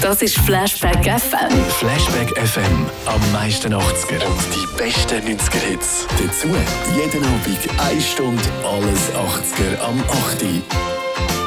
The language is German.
Das ist Flashback FM. Flashback FM. Am meisten 80er. Und die besten 90er-Hits. Dazu jeden Abend 1 Stunde alles 80er am 8.